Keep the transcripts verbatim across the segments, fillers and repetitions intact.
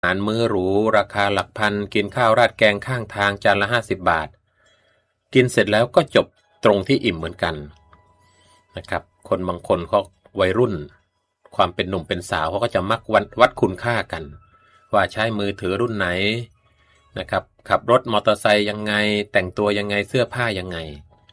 ารมื้อหรูราคาหลักพันกินข้าวราดแกงข้างทางจานละห้าสิบบาทกินเสร็จแล้วก็จบตรงที่อิ่มเหมือนกันนะครับคนบางคนเขาวัยรุ่นความเป็นหนุ่มเป็นสาวเขาก็จะมักวัดวัดคุณค่ากันว่าใช้มือถือรุ่นไหนนะครับขับรถมอเตอร์ไซค์ยังไงแต่งตัวยังไงเสื้อผ้ายังไง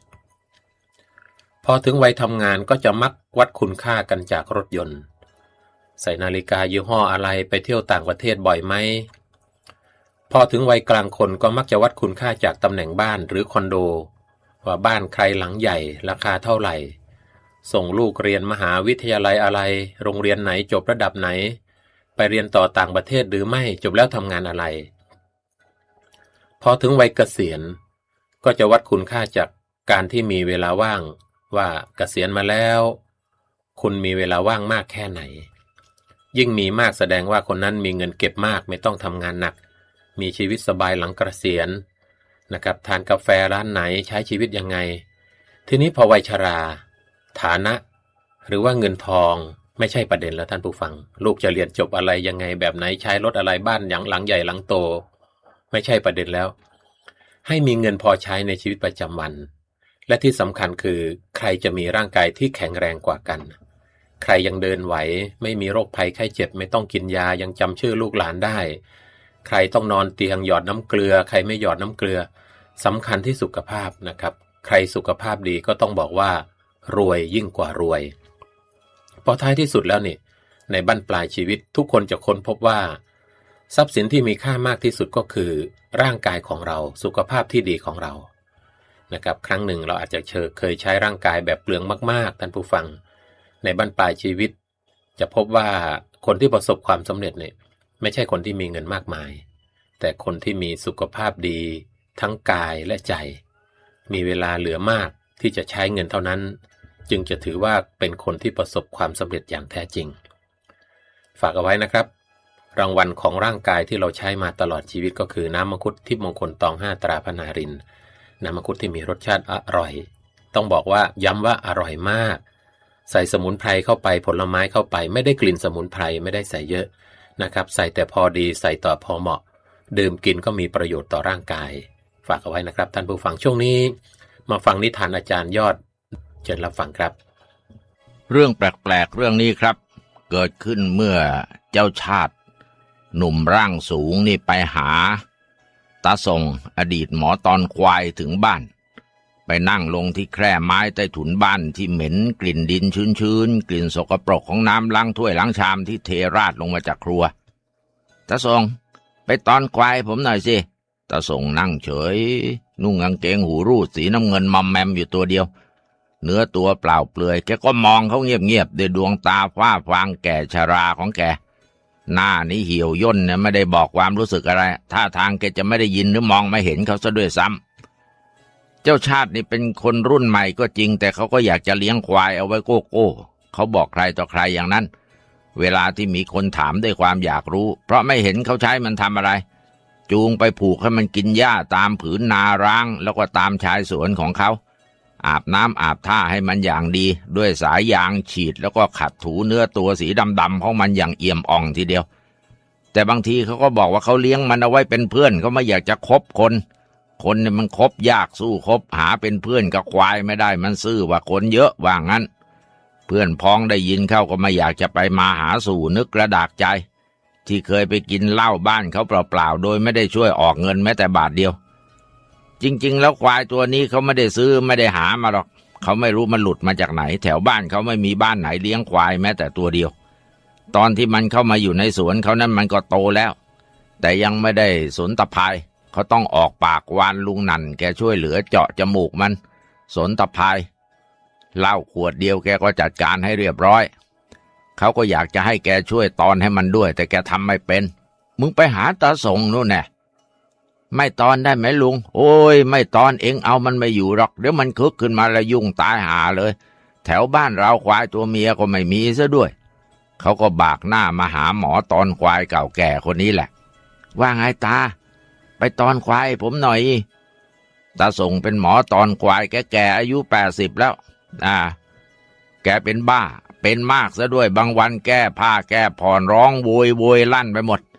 พอถึงวัยทำงานก็จะมักวัดคุณค่ากันจากรถยนต์ใส่นาฬิกายี่ห้ออะไรไปเที่ยวต่างประเทศบ่อยไหมพอถึงวัยกลางคนก็มักจะวัดคุณค่าจากตำแหน่งบ้านหรือคอนโดว่าบ้านใครหลังใหญ่ราคาเท่าไหร่ส่งลูกเรียนมหาวิทยาลัยอะไรโรงเรียนไหนจบระดับไหนไปเรียนต่อต่างประเทศหรือไม่จบแล้วทำงานอะไรพอถึงวัยเกษียณก็จะวัดคุณค่าจากการที่มีเวลาว่างว่าเกษียณมาแล้วคุณมีเวลาว่างมากแค่ไหนยิ่งมีมากแสดงว่าคนนั้นมีเงินเก็บมากไม่ต้องทำงานหนักมีชีวิตสบายหลังเกษียณนะครับทานกาแฟร้านไหนใช้ชีวิตยังไงทีนี้พอวัยชราฐานะหรือว่าเงินทองไม่ใช่ประเด็นแล้วท่านผู้ฟังลูกจะเรียนจบอะไรยังไงแบบไหนใช้รถอะไรบ้านอย่างหลังใหญ่หลังโตไม่ใช่ประเด็นแล้วให้มีเงินพอใช้ในชีวิตประจำวันและที่สำคัญคือใครจะมีร่างกายที่แข็งแรงกว่ากันใครยังเดินไหวไม่มีโรคภัยไข้เจ็บไม่ต้องกินยายังจำชื่อลูกหลานได้ใครต้องนอนเตียงหยอดน้ำเกลือใครไม่หยอดน้ำเกลือสำคัญที่สุขภาพนะครับใครสุขภาพดีก็ต้องบอกว่ารวยยิ่งกว่ารวยพอท้ายที่สุดแล้วนี่ในบั้นปลายชีวิตทุกคนจะค้นพบว่าทรัพย์สินที่มีค่ามากที่สุดก็คือร่างกายของเราสุขภาพที่ดีของเรานะครับครั้งหนึ่งเราอาจจะเคยใช้ร่างกายแบบเปลืองมากๆท่านผู้ฟังในบั้นปลายชีวิตจะพบว่าคนที่ประสบความสำเร็จเนี่ยไม่ใช่คนที่มีเงินมากมายแต่คนที่มีสุขภาพดีทั้งกายและใจมีเวลาเหลือมากที่จะใช้เงินเท่านั้นจึงจะถือว่าเป็นคนที่ประสบความสำเร็จอย่างแท้จริงฝากเอาไว้นะครับรางวัลของร่างกายที่เราใช้มาตลอดชีวิตก็คือน้ำมังคุดทิพย์มงคลตองห้าตราพนารินน้ำมังคุดที่มีรสชาติอร่อยต้องบอกว่าย้ำว่าอร่อยมากใส่สมุนไพรเข้าไปผลไม้เข้าไปไม่ได้กลิ่นสมุนไพรไม่ได้ใส่เยอะนะครับใส่แต่พอดีใส่ต่อพอเหมาะดื่มกินก็มีประโยชน์ต่อร่างกายฝากเอาไว้นะครับท่านผู้ฟังช่วงนี้มาฟังนิทานอาจารย์ยอดเชิญรับฟังครับเรื่องแปลกๆเรื่องนี้ครับเกิดขึ้นเมื่อเจ้าชาติหนุ่มร่างสูงนี่ไปหาตาส่งอดีตหมอตอนควายถึงบ้านไปนั่งลงที่แคร่ไม้ใต้ถุนบ้านที่เหม็นกลิ่นดินชื้นๆกลิ่นสกปรกของน้ำล้างถ้วยล้างชามที่เทราดลงมาจากครัวตาส่งไปตอนควายผมหน่อยสิตาส่งนั่งเฉยนุ่งกางเกงหูรูดสีน้ำเงินมอมแมมอยู่ตัวเดียวเนื้อตัวเปล่าเปลือยแกก็มองเขาเงียบๆด้วยดวงตาฟ้าฟางแก่ชราของแกหน้านี้เหี่ยวย่นเนี่ยไม่ได้บอกความรู้สึกอะไรท่าทางแกจะไม่ได้ยินหรือมองไม่เห็นเขาซะด้วยซ้ำเจ้าชาตินี่เป็นคนรุ่นใหม่ก็จริงแต่เขาก็อยากจะเลี้ยงควายเอาไว้โก้โก้เขาบอกใครต่อใครอย่างนั้นเวลาที่มีคนถามด้วยความอยากรู้เพราะไม่เห็นเขาใช้มันทำอะไรจูงไปผูกให้มันกินหญ้าตามผืนนาร้างแล้วก็ตามชายสวนของเขาอาบน้ำอาบท่าให้มันอย่างดีด้วยสายยางฉีดแล้วก็ขัดถูเนื้อตัวสีดำๆของมันอย่างเอี่ยมอ่องทีเดียวแต่บางทีเขาก็บอกว่าเขาเลี้ยงมันเอาไว้เป็นเพื่อนเขาไม่อยากจะคบคนคนเนี่ยมันคบยากสู้คบหาเป็นเพื่อนกับควายไม่ได้มันซื่อว่าคนเยอะว่างั้นเพื่อนพ้องได้ยินเข้าก็ไม่อยากจะไปมาหาสู่นึกกระดากใจที่เคยไปกินเหล้าบ้านเขาเปล่าๆโดยไม่ได้ช่วยออกเงินแม้แต่บาทเดียวจริงๆแล้วควายตัวนี้เขาไม่ได้ซื้อไม่ได้หามาหรอกเขาไม่รู้มันหลุดมาจากไหนแถวบ้านเขาไม่มีบ้านไหนเลี้ยงควายแม้แต่ตัวเดียวตอนที่มันเข้ามาอยู่ในสวนเขานั้นมันก็โตแล้วแต่ยังไม่ได้สนตะพายเขาต้องออกปากวานลุงนันแกช่วยเหลือเจาะจมูกมันสนตะพายเหล้าขวดเดียวแกก็จัดการให้เรียบร้อยเขาก็อยากจะให้แกช่วยตอนให้มันด้วยแต่แกทำไม่เป็นมึงไปหาตาส่งนู่นแน่ไม่ตอนได้ไหมลุงโอ้ยไม่ตอนเองเอามันไม่อยู่หรอกเดี๋ยวมันคึกขึ้นมาแล้วยุ่งตายหาเลยแถวบ้านเราควายตัวเมียก็ไม่มีซะด้วยเขาก็บากหน้ามาหาหมอตอนควายเก่าแก่คนนี้แหละว่าไงตาไปตอนควายผมหน่อยตาส่งเป็นหมอตอนควายแก่แก่อายุแปดสิบแล้วอ่าแกเป็นบ้าเป็นมากซะด้วยบางวันแก้ผ้าแก้ผ่อนร้องโวยโวยลั่นไปหมด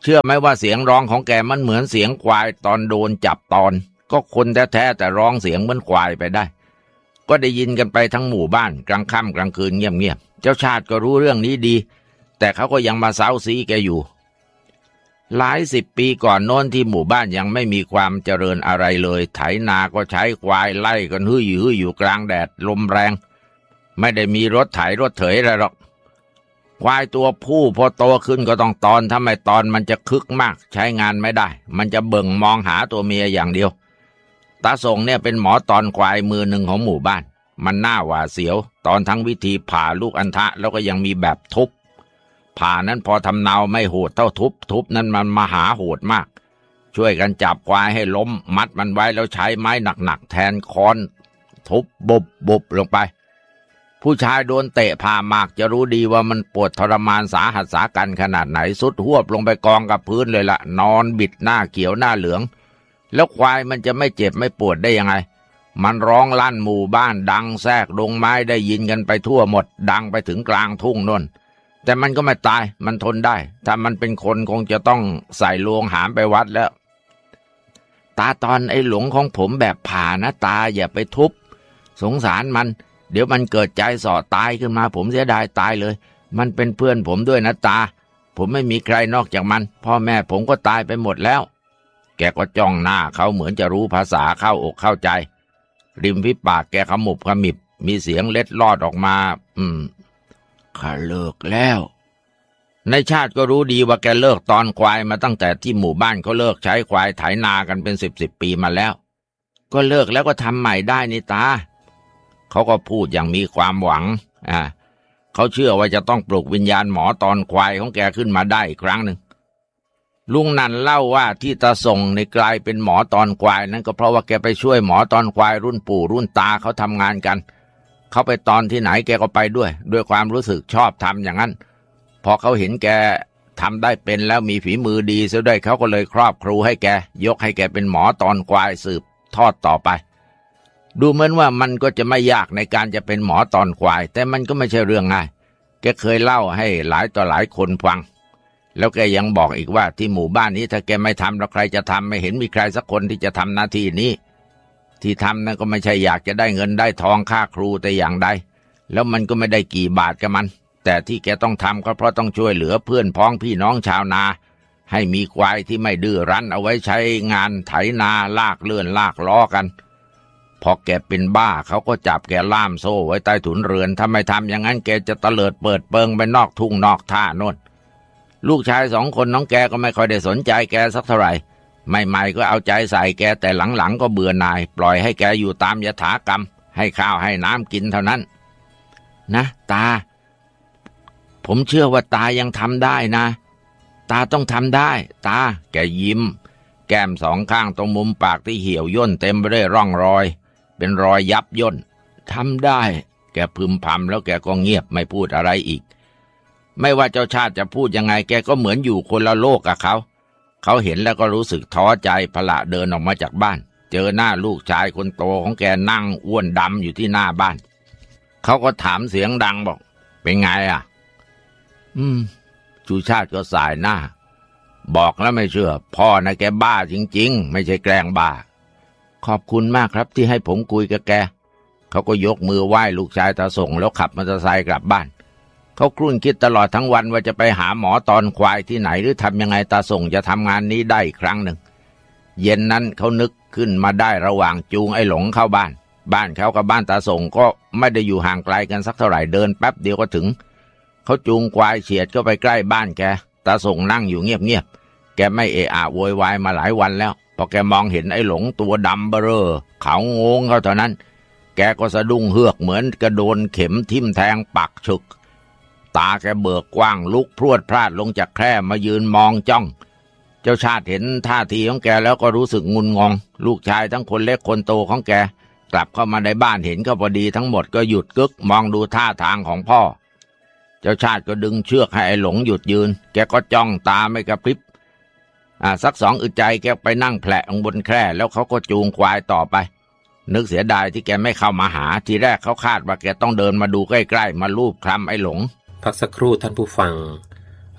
เชื่อไหมว่าเสียงร้องของแกมันเหมือนเสียงควายตอนโดนจับตอนก็คนแท้ๆแต่ร้องเสียงเหมือนควายไปได้ก็ได้ยินกันไปทั้งหมู่บ้านกลางค่ำกลางคืนเงียบๆเจ้าชาติก็รู้เรื่องนี้ดีแต่เขาก็ยังมาเซ้าซีแกอยู่หลายสิบปีก่อนโน้นที่หมู่บ้านยังไม่มีความเจริญอะไรเลยไถนาก็ใช้ควายไล่กันหื้อยื้ออยู่กลางแดดลมแรงไม่ได้มีรถไถรถเถยอะไรหรอกควายตัวผู้พอโตขึ้นก็ต้องตอนถ้าไม่ตอนมันจะคึกมากใช้งานไม่ได้มันจะเบิ่งมองหาตัวเมียอย่างเดียวตาส่งเนี่ยเป็นหมอตอนควายมือหนึ่งของหมู่บ้านมันน่าหวาดเสียวตอนทั้งวิธีผ่าลูกอัณฑะแล้วก็ยังมีแบบทุบผ่านั้นพอทำเนาไม่โหดเท่าทุบทุบนั้นมันมหาโหดมากช่วยกันจับควายให้ล้มมัดมันไว้แล้วใช้ไม้หนักๆแทนค้อนทุบบุบบุบลงไปผู้ชายโดนเตะผ่ามากจะรู้ดีว่ามันปวดทรมานสาหัสสากันขนาดไหนสุดหวบลงไปกองกับพื้นเลยละนอนบิดหน้าเขียวหน้าเหลืองแล้วควายมันจะไม่เจ็บไม่ปวดได้ยังไงมันร้องลั่นหมู่บ้านดังแทรกดงไม้ได้ยินกันไปทั่วหมดดังไปถึงกลางทุ่งโน่นแต่มันก็ไม่ตายมันทนได้ถ้ามันเป็นคนคงจะต้องใส่โลงหามไปวัดแล้วตาตอนไอ้หลงของผมแบบผ่านะตาอย่าไปทุบสงสารมันเดี๋ยวมันเกิดใจส่อตายขึ้นมาผมเสียดายตายเลยมันเป็นเพื่อนผมด้วยนะตาผมไม่มีใครนอกจากมันพ่อแม่ผมก็ตายไปหมดแล้วแกก็จ้องหน้าเขาเหมือนจะรู้ภาษาเข้าอกเข้าใจริมฝีปากแกขมุบขมิบมีเสียงเล็ดลอดออกมาอืมข้าเลิกแล้วในชาติก็รู้ดีว่าแกเลิกตอนควายมาตั้งแต่ที่หมู่บ้านเขาเลิกใช้ควายไถนากันเป็นสิบสิบปีมาแล้วก็เลิกแล้วก็ทำใหม่ได้นี่ตาเขาก็พูดอย่างมีความหวังอ่าเขาเชื่อว่าจะต้องปลุกวิญญาณหมอตอนควายของแกขึ้นมาได้อีกครั้งหนึ่งลุงนันเล่าว่าที่ตาส่งในกลายเป็นหมอตอนควายนั้นก็เพราะว่าแกไปช่วยหมอตอนควายรุ่นปู่รุ่นตาเขาทำงานกันเขาไปตอนที่ไหนแกก็ไปด้วยด้วยความรู้สึกชอบทำอย่างนั้นพอเขาเห็นแกทำได้เป็นแล้วมีฝีมือดีซะด้วยเขาก็เลยครอบครูให้แกยกให้แกเป็นหมอตอนควายสืบทอดต่อไปดูเหมือนว่ามันก็จะไม่ยากในการจะเป็นหมอตอนควายแต่มันก็ไม่ใช่เรื่องง่ายแกเคยเล่าให้หลายต่อหลายคนฟังแล้วแกยังบอกอีกว่าที่หมู่บ้านนี้ถ้าแกไม่ทำแล้วใครจะทำไม่เห็นมีใครสักคนที่จะทำหน้าที่นี้ที่ทำนั้นก็ไม่ใช่อยากจะได้เงินได้ทองค่าครูแต่อย่างใดแล้วมันก็ไม่ได้กี่บาทกับมันแต่ที่แกต้องทำก็เพราะต้องช่วยเหลือเพื่อนพ้องพี่น้องชาวนาให้มีควายที่ไม่ดื้อรั้นเอาไว้ใช้งานไถนาลากเลื่อนลากล้อกันพอแกเป็นบ้าเขาก็จับแกล่ามโซ่ไว้ใต้ถุนเรือนถ้าไม่ทำอย่างนั้นแกจะเตลิดเปิดเปิงไปนอกทุ่งนอกท่าโน่นลูกชายสองคนน้องแกก็ไม่ค่อยได้สนใจแกสักเท่าไหร่ใหม่ๆก็เอาใจใส่แกแต่หลังๆก็เบื่อหน่ายปล่อยให้แกอยู่ตามยถากรรมให้ข้าวให้น้ำกินเท่านั้นนะตาผมเชื่อว่าตายังทำได้นะตาต้องทำได้ตาแกยิ้มแก้มสองข้างตรงมุมปากที่เหี่ยวย่นเต็มไปด้วยร่องรอยเป็นรอยยับย่นทำได้แกพึมพำแล้วแกก็เงียบไม่พูดอะไรอีกไม่ว่าเจ้าชาติจะพูดยังไงแกก็เหมือนอยู่คนละโลกกับเขาเขาเห็นแล้วก็รู้สึกท้อใจพละเดินออกมาจากบ้านเจอหน้าลูกชายคนโตของแกนั่งอ้วนดำอยู่ที่หน้าบ้านเขาก็ถามเสียงดังบอกเป็นไงอ่ะอืมชูชาติก็สายหน้าบอกแล้วไม่เชื่อพ่อนะแกบ้าจริงๆไม่ใช่แกล้งบ้าขอบคุณมากครับที่ให้ผมคุยกับแกเขาก็ยกมือไหว้ลูกชายตาส่งแล้วขับมอเตอร์ไซค์กลับบ้านเขาครุ่นคิดตลอดทั้งวันว่าจะไปหาหมอตอนควายที่ไหนหรือทำยังไงตาส่งจะทำงานนี้ได้อีกครั้งหนึ่งเย็นนั้นเขานึกขึ้นมาได้ระหว่างจูงไอ้หลงเข้าบ้านบ้านเขากับบ้านตาส่งก็ไม่ได้อยู่ห่างไกลกันสักเท่าไหร่เดินแป๊บเดียวก็ถึงเขาจูงควายเฉียดเข้าไปใกล้บ้านแกตาส่งนั่งอยู่เงียบๆแกไม่เอะอะโวยวายมาหลายวันแล้วพอแกมองเห็นไอ้หลงตัวดำเบ้อเร่อเขางงเขาเท่านั้นแกก็สะดุ้งเฮือกเหมือนกระโดนเข็มทิ่มแทงปักฉึกตาแกเบิกกว้างลุกพรวดพลาดลงจากแคร่มายืนมองจ้องเจ้าชาติเห็นท่าทีของแกแล้วก็รู้สึกงุนงงลูกชายทั้งคนเล็กคนโตของแกกลับเข้ามาในบ้านเห็นก็พอดีทั้งหมดก็หยุดกึกมองดูท่าทางของพ่อเจ้าชาติก็ดึงเชือกให้ไอ้หลงหยุดยืนแกก็จ้องตาไม่กระพริบอ่าสักสองอึดใจแกไปนั่งแผลบนแคร่แล้วเขาก็จูงควายต่อไปนึกเสียดายที่แกไม่เข้ามาหาทีแรกเขาคาดว่าแกต้องเดินมาดูใกล้ๆมาลูบคลำไอ้หลงพักสักครู่ท่านผู้ฟัง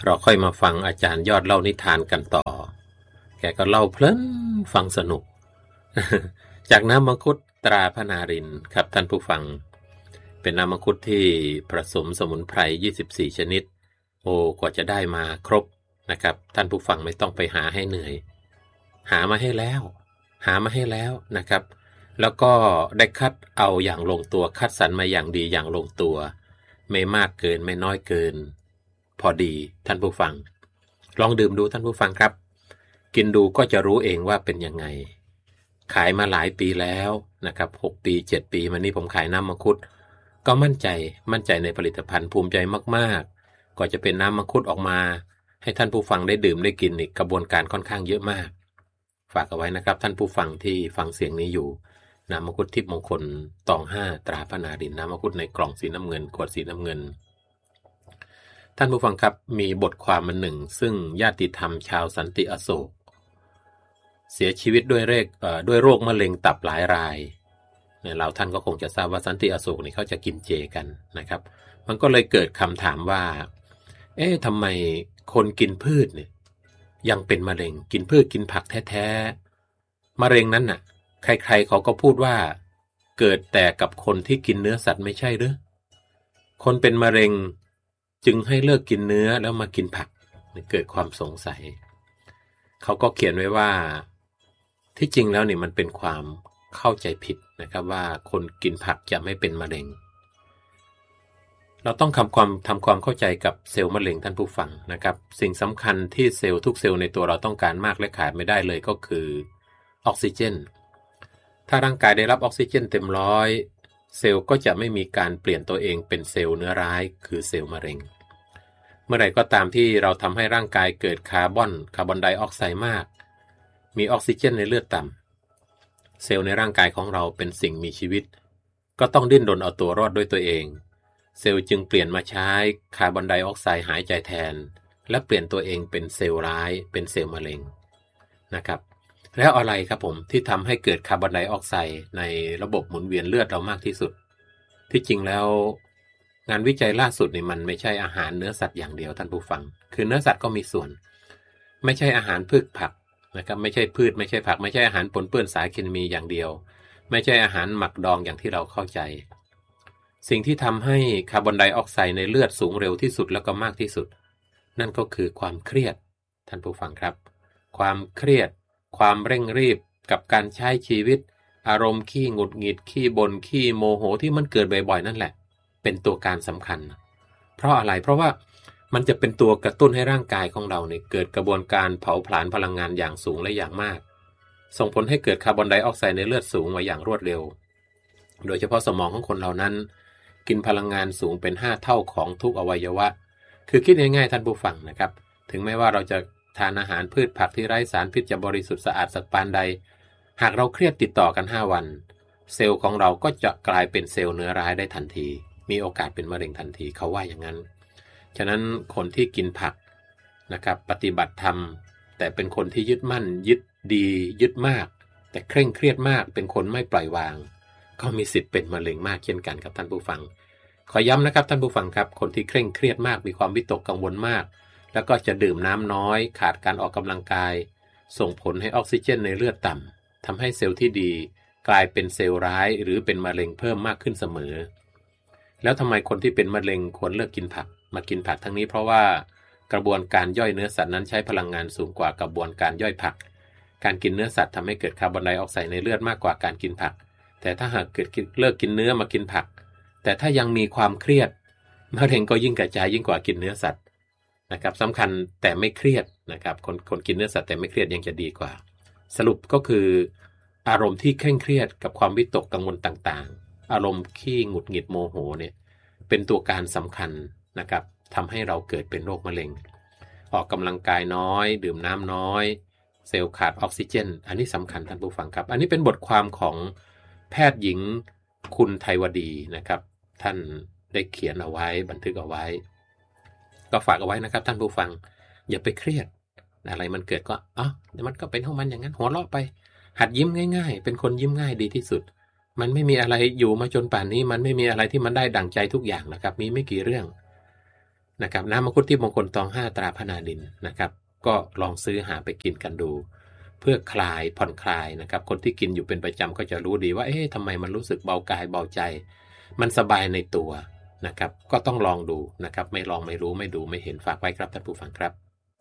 เราค่อยมาฟังอาจารย์ยอดเล่านิทานกันต่อแกก็เล่าเพลินฟังสนุก จากน้ำมังคุดตราพนารินครับท่านผู้ฟังเป็นน้ำมังคุดที่ผสมสมุนไพรยี่สิบสี่ชนิดโอ้กว่าจะได้มาครบนะครับท่านผู้ฟังไม่ต้องไปหาให้เหนื่อยหามาให้แล้วหามาให้แล้วนะครับแล้วก็ได้คัดเอาอย่างลงตัวคัดสรรมาอย่างดีอย่างลงตัวไม่มากเกินไม่น้อยเกินพอดีท่านผู้ฟังลองดื่มดูท่านผู้ฟังครับกินดูก็จะรู้เองว่าเป็นยังไงขายมาหลายปีแล้วนะครับหกปีเจ็ดปีมานี้ผมขายน้ำมังคุดก็มั่นใจมั่นใจในผลิตภัณฑ์ภูมิใจมากๆก็จะเป็นน้ำมังคุดออกมาให้ท่านผู้ฟังได้ดื่มได้กินอีกกระบวนการค่อนข้างเยอะมากฝากเอาไว้นะครับท่านผู้ฟังที่ฟังเสียงนี้อยู่น้ำมังคุดทิพย์มงคลตองห้าตราพนารินน้ำมังคุดในกล่องสีน้ำเงินขวดสีน้ำเงินท่านผู้ฟังครับมีบทความมันหนึ่งซึ่งญาติธรรมชาวสันติอโศกเสียชีวิตด้วยเรกเอ่อด้วยโรคมะเร็งตับหลายรายเนี่ยเราท่านก็คงจะทราบว่าสันติอโศกนี่เขาจะกินเจกันนะครับมันก็เลยเกิดคำถามว่าเอ๊ะทำไมคนกินพืชเนี่ยยังเป็นมะเร็งกินพืชกินผักแท้ๆมะเร็งนั้นน่ะใครๆเขาก็พูดว่าเกิดแต่กับคนที่กินเนื้อสัตว์ไม่ใช่หรือคนเป็นมะเร็งจึงให้เลิกกินเนื้อแล้วมากินผักเกิดความสงสัยเขาก็เขียนไว้ว่าที่จริงแล้วนี่มันเป็นความเข้าใจผิดนะครับว่าคนกินผักจะไม่เป็นมะเร็งเราต้องทำความทำความเข้าใจกับเซลล์มะเร็งท่านผู้ฟังนะครับสิ่งสำคัญที่เซลล์ทุกเซลล์ในตัวเราต้องการมากและขาดไม่ได้เลยก็คือออกซิเจนถ้าร่างกายได้รับออกซิเจนเต็มร้อยเซลล์ก็จะไม่มีการเปลี่ยนตัวเองเป็นเซลล์เนื้อร้ายคือเซลล์มะเร็งเมื่อไหร่ก็ตามที่เราทำให้ร่างกายเกิดคาร์บอนคาร์บอนไดออกไซด์มากมีออกซิเจนในเลือดต่ำเซลล์ในร่างกายของเราเป็นสิ่งมีชีวิตก็ต้องดิ้นรนเอาตัวรอดด้วยตัวเองเซลล์จึงเปลี่ยนมาใช้คาร์บอนไดออกไซด์หายใจแทนและเปลี่ยนตัวเองเป็นเซลล์ร้ายเป็นเซลล์มะเร็งนะครับแล้วอะไรครับผมที่ทำให้เกิดคาร์บอนไดออกไซด์ในระบบหมุนเวียนเลือดเรามากที่สุดที่จริงแล้วงานวิจัยล่าสุดนี่มันไม่ใช่อาหารเนื้อสัตว์อย่างเดียวท่านผู้ฟังคือเนื้อสัตว์ก็มีส่วนไม่ใช่อาหารพืชผักนะครับไม่ใช่พืชไม่ใช่ผักไม่ใช่อาหารปนเปื้อนสารเคมีอย่างเดียวไม่ใช่อาหารหมักดองอย่างที่เราเข้าใจสิ่งที่ทำให้คาร์บอนไดออกไซด์ในเลือดสูงเร็วที่สุดแล้วก็มากที่สุดนั่นก็คือความเครียดท่านผู้ฟังครับความเครียดความเร่งรีบกับการใช้ชีวิตอารมณ์ขี้หงุดหงิดขี้บ่นขี้โมโหที่มันเกิดบ่อยๆนั่นแหละเป็นตัวการสำคัญเพราะอะไรเพราะว่ามันจะเป็นตัวกระตุ้นให้ร่างกายของเราเนี่ยเกิดกระบวนการเผาผลาญพลังงานอย่างสูงและอย่างมากส่งผลให้เกิดคาร์บอนไดออกไซด์ในเลือดสูงมาอย่างรวดเร็วโดยเฉพาะสมองของคนเหล่านั้นกินพลังงานสูงเป็นห้าเท่าของทุกอวัยวะคือคิดง่ายๆท่านผู้ฟังนะครับถึงแม้ว่าเราจะทานอาหารพืชผักที่ไร้สารพิษจะบริสุทธิ์สะอาดสักปานใดหากเราเครียดติดต่อกันห้าวันเซลล์ของเราก็จะกลายเป็นเซลล์เนื้อร้ายได้ทันทีมีโอกาสเป็นมะเร็งทันทีเขาว่าอย่างนั้นฉะนั้นคนที่กินผักนะครับปฏิบัติธรรมแต่เป็นคนที่ยึดมั่นยึดดียึดมากแต่เคร่งเครียดมากเป็นคนไม่ปล่อยวางก็มีสิทธิ์เป็นมะเร็งมากเช่นกันครับท่านผู้ฟังขอย้ำนะครับท่านผู้ฟังครับคนที่เคร่งเครียดมากมีความวิตกกังวลมากแล้วก็จะดื่มน้ำน้อยขาดการออกกำลังกายส่งผลให้ออกซิเจนในเลือดต่ำทำให้เซลล์ที่ดีกลายเป็นเซลล์ร้ายหรือเป็นมะเร็งเพิ่มมากขึ้นเสมอแล้วทำไมคนที่เป็นมะเร็งควรเลิกกินผักมากินผักทั้งนี้เพราะว่ากระบวนการย่อยเนื้อสัตว์นั้นใช้พลังงานสูงกว่ากระบวนการย่อยผักการกินเนื้อสัตว์ทำให้เกิดคาร์บอนไดออกไซด์ในเลือดมากกว่าการกินผักแต่ถ้าหากเกิดเลิกกินเนื้อมากินผักแต่ถ้ายังมีความเครียดมะเร็งก็ยิ่งกระจายยิ่งกว่ากินเนื้อสัตว์นะครับสำคัญแต่ไม่เครียดนะครับคนคนกินเนื้อสัตว์แต่ไม่เครียดยังจะดีกว่าสรุปก็คืออารมณ์ที่เคร่งเครียดกับความวิตกกังวลต่างๆอารมณ์ขี้หงุดหงิดโมโหเนี่ยเป็นตัวการสำคัญนะครับทำให้เราเกิดเป็นโรคมะเร็งออกกำลังกายน้อยดื่มน้ำน้อยเซลล์ขาดออกซิเจนอันนี้สำคัญท่านผู้ฟังครับอันนี้เป็นบทความของแพทย์หญิงคุณไทยวดีนะครับท่านได้เขียนเอาไว้บันทึกเอาไว้ก็ฝากเอาไว้นะครับท่านผู้ฟังอย่าไปเครียดอะไรมันเกิดก็อ๋อเดี๋ยวมันก็เป็นของมันอย่างนั้นหัวเราะไปหัดยิ้มง่ายๆเป็นคนยิ้มง่ายดีที่สุดมันไม่มีอะไรอยู่มาจนป่านนี้มันไม่มีอะไรที่มันได้ดั่งใจทุกอย่างนะครับมีไม่กี่เรื่องนะครับน้ำมังคุดทิพย์มงคลตองห้าตราพนารินนะครับก็ลองซื้อหาไปกินกันดูเพื่อคลายผ่อนคลายนะครับคนที่กินอยู่เป็นประจำก็จะรู้ดีว่าเอ๊ะทำไมมันรู้สึกเบากายเบาใจมันสบายในตัวนะครับก็ต้องลองดูนะครับไม่ลองไม่รู้ไม่ดูไม่เห็นฝากไว้ครับท่านผู้ฟังครับ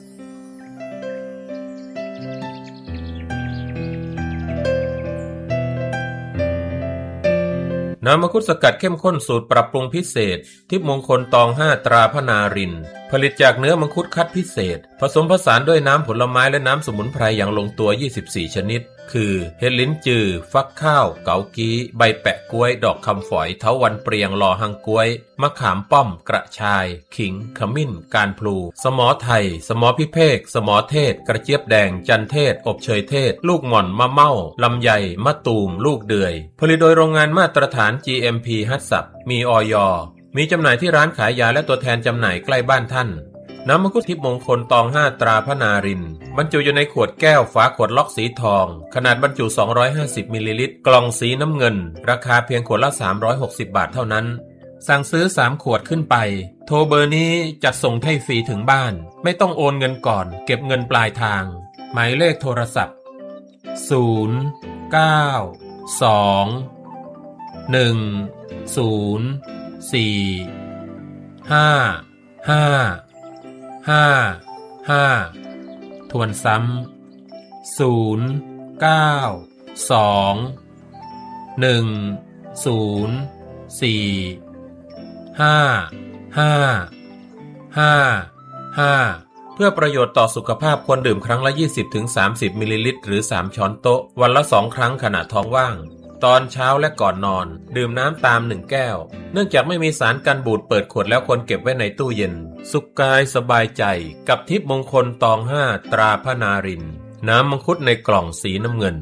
น้ำมังคุดสกัดเข้มข้นสูตรปรับปรุงพิเศษทิพย์มงคลตองห้าตราพนารินผลิตจากเนื้อมังคุดคัดพิเศษผสมผสานด้วยน้ำผลไม้และน้ำสมุนไพรอย่างลงตัวยี่สิบสี่ชนิดคือเห็ดลิ้นจือฟักข้าวเกากี้ใบแปะกล้วยดอกคำฝอยเถาวัลย์เปรียงลอหังกล้วยมะขามป้อมกระชายขิงขมิ้นการพลูสมอไทยสมอพิเภกสมอเทศกระเจี๊ยบแดงจันเทศอบเชยเทศลูกหม่อนมะเม่าลำไยมะตูมลูกเดือยผลิตโดยโรงงานมาตรฐาน จี เอ็ม พี ฮัตสับมีอย.มีจำหน่ายที่ร้านขายยาและตัวแทนจำหน่ายใกล้บ้านท่านน้ำมังคุดทิพย์มงคลตองห้าตราพนารินบรรจุอยู่ในขวดแก้วฝาขวดล็อกสีทองขนาดบรรจุสองร้อยห้าสิบมิลลิลิตรกล่องสีน้ำเงินราคาเพียงขวดละสามร้อยหกสิบบาทเท่านั้นสั่งซื้อสามขวดขึ้นไปโทรเบอร์นี้จัดส่งให้ฟรีถึงบ้านไม่ต้องโอนเงินก่อนเก็บเงินปลายทางหมายเลขโทรศัพท์ศูนย์ เก้า สอง หนึ่ง ศูนย์ สี่ ห้า ห้าห้า ห้าทวนซ้ำศูนย์ เก้า สอง หนึ่ง ศูนย์ สี่ ห้า ห้า ห้า ห้าเพื่อประโยชน์ต่อสุขภาพควรดื่มครั้งละ ยี่สิบถึงสามสิบ มิลลิลิตรหรือสามช้อนโต๊ะวันละสองครั้งขณะท้องว่างตอนเช้าและก่อนนอนดื่มน้ำตามหนึ่งแก้วเนื่องจากไม่มีสารกันบูดเปิดขวดแล้วควรเก็บไว้ในตู้เย็นสุขกายสบายใจกับทิพย์มงคลตองห้าตราพนารินน้ำมังคุดในกล่องสีน้ำเงิน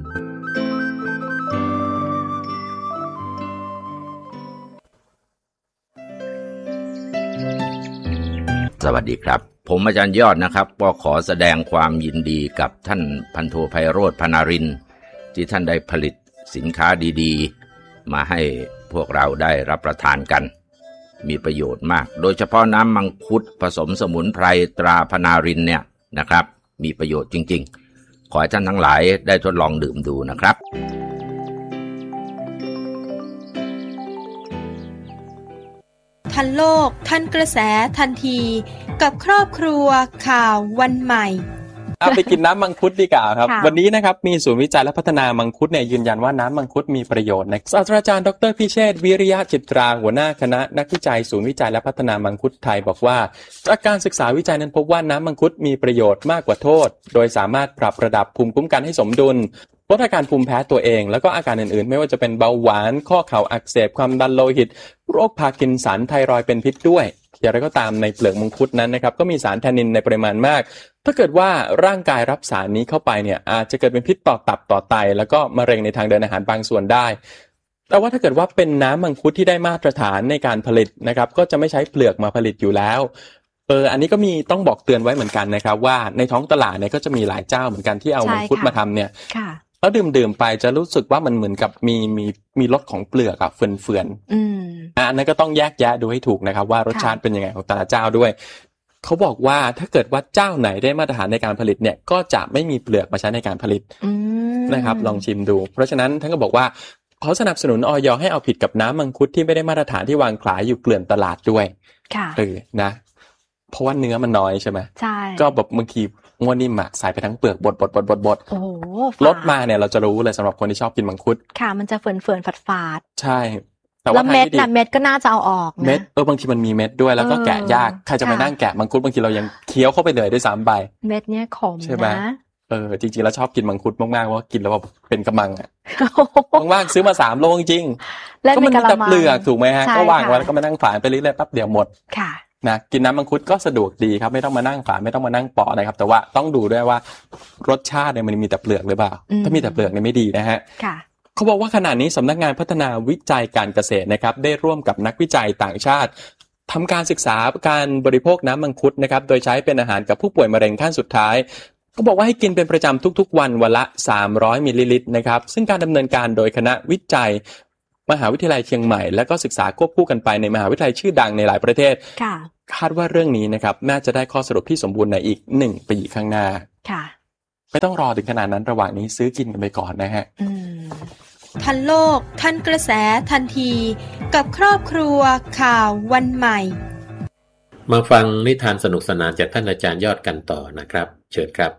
สวัสดีครับผมอาจารย์ยอดนะครับก็ขอแสดงความยินดีกับท่านพันโทไพโรจน์พนารินที่ท่านได้ผลิตสินค้าดีๆมาให้พวกเราได้รับประทานกันมีประโยชน์มากโดยเฉพาะน้ำมังคุดผสมสมุนไพรตราพนารินเนี่ยนะครับมีประโยชน์จริงๆขอให้ท่านทั้งหลายได้ทดลองดื่มดูนะครับทันโลกทันกระแสทันทีกับครอบครัวข่าววันใหม่เอาไปกินน้ำมังคุดดีกว่าครับวันนี้นะครับมีศูนย์วิจัยและพัฒนามังคุดเนี่ยยืนยันว่าน้ำมังคุดมีประโยชน์นะศาสตราจารย์ดรพิเชษฐ์วิริยะจิตราหัวหน้าคณะนักวิจัยศูนย์วิจัยและพัฒนามังคุดไทยบอกว่าจากการศึกษาวิจัยนั้นพบว่าน้ำมังคุดมีประโยชน์มากกว่าโทษโดยสามารถปรับระดับภูมิคุ้มกันให้สมดุลลดอาการภูมิแพ้ตัวเองแล้วก็อาการอื่นๆไม่ว่าจะเป็นเบาหวานข้อเข่าอักเสบความดันโลหิตโรคพาร์กินสันไทรอยด์เป็นพิษด้วยอย่างไรก็ตามในเปลือกมังคุดนั้นนะครับก็มีสารแทนนินในปริมาณมากถ้าเกิดว่าร่างกายรับสารนี้เข้าไปเนี่ยอาจจะเกิดเป็นพิษต่อตับต่อไตแล้วก็มะเร็งในทางเดินอาหารบางส่วนได้แต่ว่าถ้าเกิดว่าเป็นน้ำมังคุดที่ได้มาตรฐานในการผลิตนะครับก็จะไม่ใช้เปลือกมาผลิตอยู่แล้วเอออันนี้ก็มีต้องบอกเตือนไว้เหมือนกันนะครับว่าในท้องตลาดเนี่ยก็จะมีหลายเจ้าเหมือนกันที่เอามังคุดมาทำเนี่ยแล้วดื่มๆไปจะรู้สึกว่ามันเหมือนกับมีมีมีรสของเปลือกอะเฟื่อนๆอืมอันนั้นก็ต้องแยกแยะดูให้ถูกนะครับว่ารสชาติเป็นยังไงของแต่ละเจ้าด้วยเขาบอกว่าถ้าเกิดว่าเจ้าไหนได้มาตรฐานในการผลิตเนี่ยก็จะไม่มีเปลือกมาใช้ในการผลิตนะครับลองชิมดูเพราะฉะนั้นท่านก็บอกว่าเขาสนับสนุนอย.ให้เอาผิดกับน้ำมังคุดที่ไม่ได้มาตรฐานที่วางขายอยู่เกลื่อนตลาดด้วยค่ะเออนะเพราะว่าเนื้อมันน้อยใช่ไหมใช่ก็แบบบางทีง้วนนิ่มอะใส่ไปทั้งเปลือกบดบดบดบดบดโอ้โหลดมาเนี่ยเราจะรู้เลยสำหรับคนที่ชอบกินมังคุดค่ะมันจะเฟื่อนเฟื่อนฝาดฝาดใช่แต่ว่าเม็ดนะเม็ดก็น่าจะเอาออกนะเม็ดเออบางทีมันมีเม็ดด้วยแล้วก็แกะยากใครจะมานั่งแกะมังคุดบางทีเรายังเคี้ยวเข้าไปเลยด้วยซ้ำไปเม็ดเนี้ยขมใช่ไหมเออจริงๆแล้วชอบกินมังคุดมากๆว่ากินแล้วแบบเป็นกำมังอะว่างๆซื้อมาสามโลจริงๆก็มันมีแต่เปลือกถูกไหมฮะก็วางไว้แล้วก็มานั่งฝานไปเรื่อยๆแป๊บเดียวหมดค่ะนะกินน้ำมังคุดก็สะดวกดีครับไม่ต้องมานั่งฝานไม่ต้องมานั่งปอกนะครับแต่ว่าต้องดูด้วยว่ารสชาติเนี่ยมันมีแต่เปลือกหรือเปล่าถ้ามีแต่เปลือกเนี่ยไม่ดีนะฮะเขาบอกว่าขณะนี้สำนักงานพัฒนาวิจัยการเกษตรนะครับได้ร่วมกับนักวิจัยต่างชาติทำการศึกษาการบริโภคน้ำมังคุดนะครับโดยใช้เป็นอาหารกับผู้ป่วยมะเร็งขั้นสุดท้ายเขาบอกว่าให้กินเป็นประจำทุกๆวันวันละสามร้อยมิลลิลิตรนะครับซึ่งการดำเนินการโดยคณะวิจัยมหาวิทยาลัยเชียงใหม่แล้วก็ศึกษาควบคู่กันไปในมหาวิทยาลัยชื่อดังในหลายประเทศค่ะคาดว่าเรื่องนี้นะครับน่าจะได้ข้อสรุปที่สมบูรณ์ในอีกหนึ่งปีข้างหน้าค่ะไม่ต้องรอถึงขนาดนั้นระหว่างนี้ซื้อกินกันไปก่อนนะฮะทันโลกทันกระแสทันทีกับครอบครัวข่าววันใหม่มาฟังนิทานสนุกสนานจากท่านอาจารย์ยอดกันต่อนะครับเชิญครับ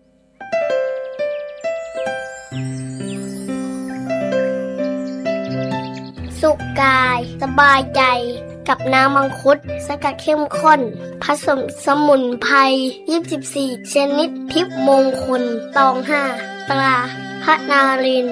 สุขกายสบายใจกับน้ำมังคุดสกัดเข้มข้นผสมสมุนไพรยี่สิบสี่ชนิดทิพย์มงคลตองห้าตราพระนาริน